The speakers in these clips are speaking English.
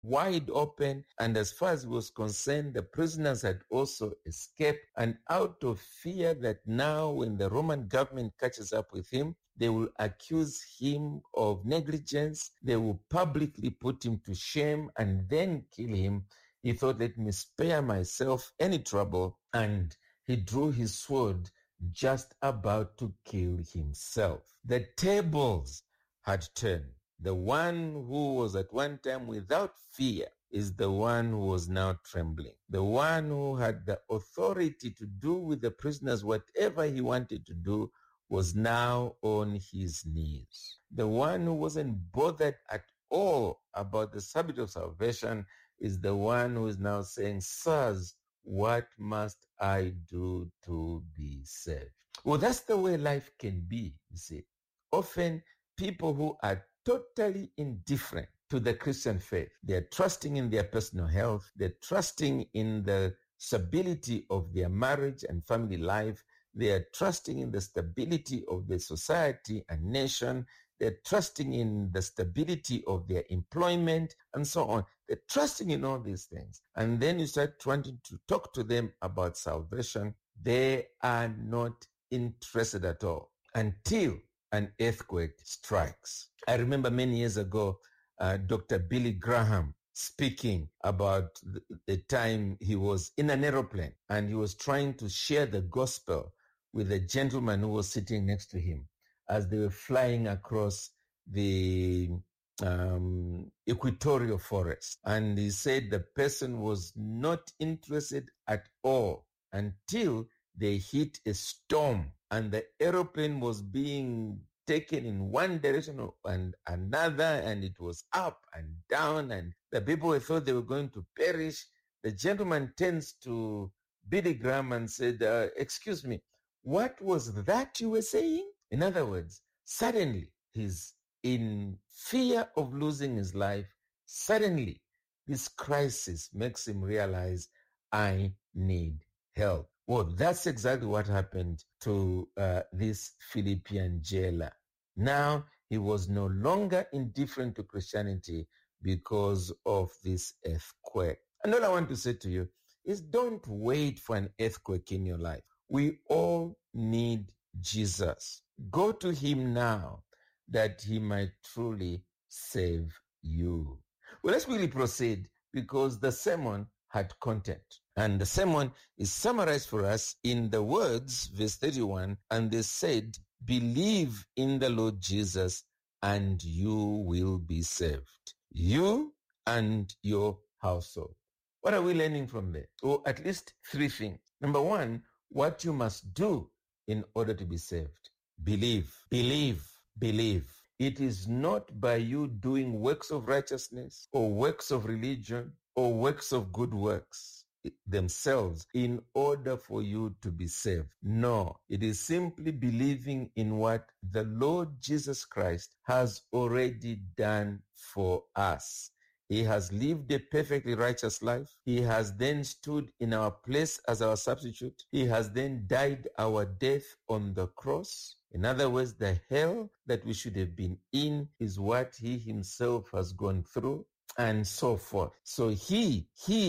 wide open. And as far as he was concerned, the prisoners had also escaped. And out of fear that now when the Roman government catches up with him, they will accuse him of negligence. They will publicly put him to shame and then kill him. He thought, let me spare myself any trouble. And he drew his sword, just about to kill himself. The tables had turned. The one who was at one time without fear is the one who was now trembling. The one who had the authority to do with the prisoners whatever he wanted to do was now on his knees. The one who wasn't bothered at all about the subject of salvation is the one who is now saying, sirs, what must I do to be saved? Well, that's the way life can be, you see. Often people who are totally indifferent to the Christian faith, they're trusting in their personal health, they're trusting in the stability of their marriage and family life, they are trusting in the stability of their society and nation, they're trusting in the stability of their employment and so on. They're trusting in all these things. And then you start wanting to talk to them about salvation. They are not interested at all until an earthquake strikes. I remember many years ago, Dr. Billy Graham speaking about the time he was in an aeroplane and he was trying to share the gospel with a gentleman who was sitting next to him as they were flying across the equatorial forest. And he said the person was not interested at all until they hit a storm and the aeroplane was being taken in one direction and another, and it was up and down, and the people thought they were going to perish. The gentleman turns to Billy Graham and said, excuse me, what was that you were saying? In other words, suddenly he's in fear of losing his life. Suddenly, this crisis makes him realize, I need help. Well, that's exactly what happened to this Philippian jailer. Now, he was no longer indifferent to Christianity because of this earthquake. And all I want to say to you is don't wait for an earthquake in your life. We all need Jesus. Go to him now that he might truly save you. Well, let's really proceed because the sermon had content. And the sermon is summarized for us in the words, verse 31, and they said, believe in the Lord Jesus and you will be saved. You and your household. What are we learning from there? Or at least three things. Number one, what you must do in order to be saved. Believe, believe, believe. It is not by you doing works of righteousness or works of religion or works of good works themselves in order for you to be saved. No, it is simply believing in what the Lord Jesus Christ has already done for us. He has lived a perfectly righteous life. He has then stood in our place as our substitute. He has then died our death on the cross. In other words, the hell that we should have been in is what he himself has gone through, and so forth. So he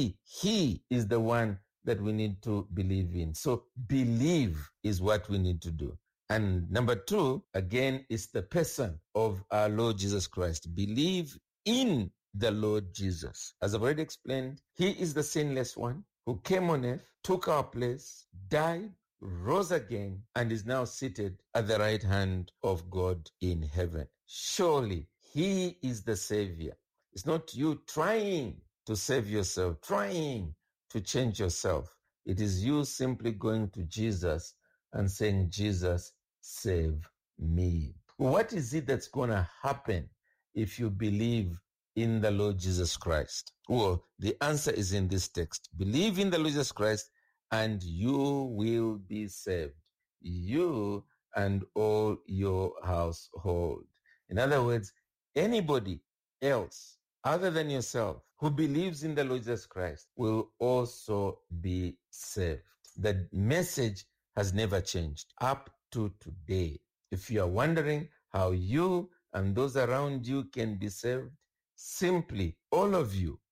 is the one that we need to believe in. So believe is what we need to do. And number two, again, is the person of our Lord Jesus Christ. Believe in the Lord Jesus. As I've already explained, he is the sinless one who came on earth, took our place, died, rose again, and is now seated at the right hand of God in heaven. Surely he is the Savior. It's not you trying to save yourself, trying to change yourself. It is you simply going to Jesus and saying, Jesus, save me. What is it that's going to happen if you believe in the Lord Jesus Christ? Well, the answer is in this text. Believe in the Lord Jesus Christ and you will be saved. You and all your household. In other words, anybody else other than yourself who believes in the Lord Jesus Christ will also be saved. The message has never changed up to today. If you are wondering how you and those around you can be saved, simply, all of you,